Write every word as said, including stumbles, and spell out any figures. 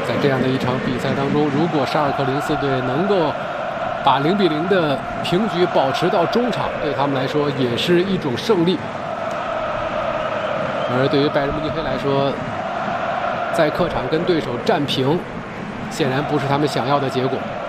在这样的一场比赛当中，如果沙尔克零四队能够把零比零的平局保持到中场，对他们来说也是一种胜利。而对于拜仁慕尼黑来说，在客场跟对手战平，显然不是他们想要的结果。